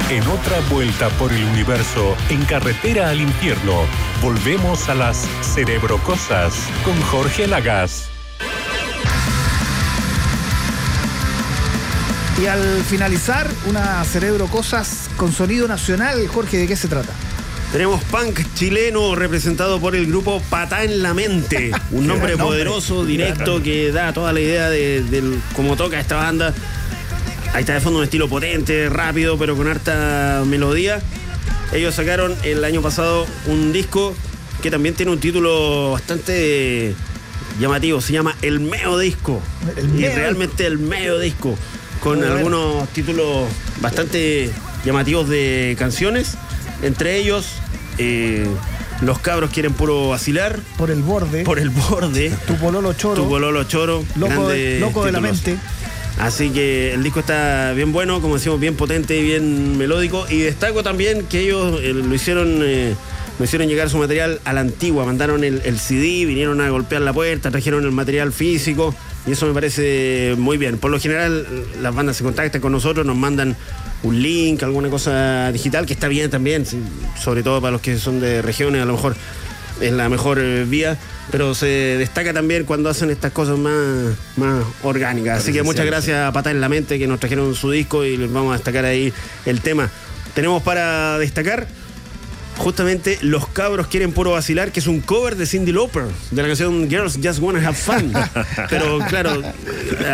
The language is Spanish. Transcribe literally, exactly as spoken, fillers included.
En otra vuelta por el universo, en carretera al infierno, volvemos a las Cerebrocosas con Jorge Lagas. Y al finalizar, una Cerebrocosas con sonido nacional. Jorge, ¿de qué se trata? Tenemos punk chileno representado por el grupo Patá en la Mente. Un nombre poderoso, directo, que da toda la idea de, de cómo toca esta banda. Ahí está de fondo un estilo potente, rápido, pero con harta melodía. Ellos sacaron el año pasado un disco que también tiene un título bastante llamativo. Se llama El Meo Disco. El y meo. realmente el Meo Disco. Con algunos títulos bastante llamativos de canciones. Entre ellos, eh, Los cabros quieren puro vacilar. Por el borde. Por el borde. Tu pololo choro. Tu pololo choro. Loco, de, loco de la mente. Así que el disco está bien bueno, como decimos, bien potente y bien melódico. Y destaco también que ellos eh, lo hicieron... Eh, Me hicieron llegar su material a la antigua, mandaron el, el C D, vinieron a golpear la puerta, trajeron el material físico y eso me parece muy bien. Por lo general las bandas se contactan con nosotros, nos mandan un link, alguna cosa digital, que está bien también, sobre todo para los que son de regiones, a lo mejor es la mejor vía, pero se destaca también cuando hacen estas cosas más, más orgánicas. Así que muchas gracias a Patá en la Mente que nos trajeron su disco y les vamos a destacar ahí el tema. Tenemos para destacar justamente Los cabros quieren puro vacilar, que es un cover de Cyndi Lauper de la canción Girls Just Wanna Have Fun. Pero claro,